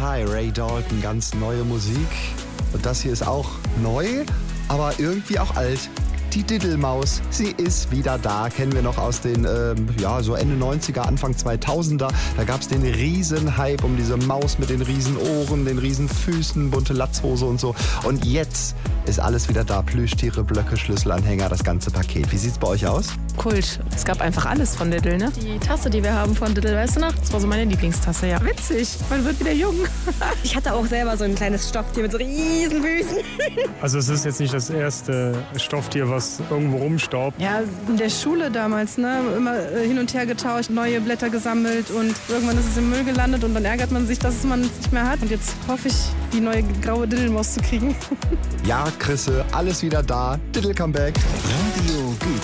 High, Ray Dalton, ganz neue Musik. Und das hier ist auch neu, aber irgendwie auch alt. Die Diddelmaus, sie ist wieder da, kennen wir noch aus den so Ende 90er, Anfang 2000er. Da gab es den riesen Hype um diese Maus mit den riesen Ohren, den riesen Füßen, bunte Latzhose und so. Und jetzt ist alles wieder da, Plüschtiere, Blöcke, Schlüsselanhänger, das ganze Paket. Wie sieht's bei euch aus? Kult. Es gab einfach alles von Diddle, ne? Die Tasse, die wir haben von Diddle, weißt du noch? Das war so meine Lieblingstasse, ja. Witzig, man wird wieder jung. Ich hatte auch selber so ein kleines Stofftier mit so riesen Füßen. Also es ist jetzt nicht das erste Stofftier, was irgendwo rumstaubt. Ja, in der Schule damals, ne? Immer hin und her getauscht, neue Blätter gesammelt und irgendwann ist es im Müll gelandet und dann ärgert man sich, dass man es nicht mehr hat. Und jetzt hoffe ich, die neue graue Diddelmaus zu kriegen. Ja, Chrisse, alles wieder da. Diddle Comeback. Radio Gut